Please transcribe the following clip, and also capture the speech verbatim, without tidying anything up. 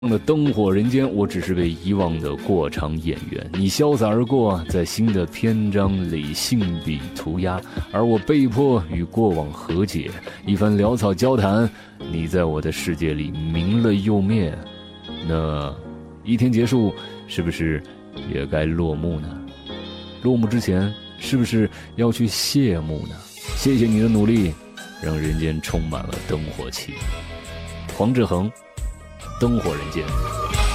的灯火人间，我只是被遗忘的过场演员。你潇洒而过，在新的篇章里信笔涂鸦，而我被迫与过往和解。一番潦草交谈，你在我的世界里明了又灭。那一天结束，是不是也该落幕呢？落幕之前，是不是要去谢幕呢？谢谢你的努力，让人间充满了灯火气。黄志恒，灯火人间。